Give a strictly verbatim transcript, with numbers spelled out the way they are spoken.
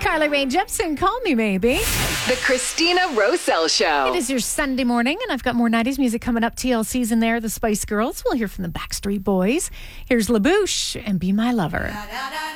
Carly Rae Jepsen, Call Me Maybe. The Christina Roselle Show. It is your Sunday morning, and I've got more nineties music coming up. T L C's in there, the Spice Girls. We'll hear from the Backstreet Boys. Here's LaBouche and Be My Lover.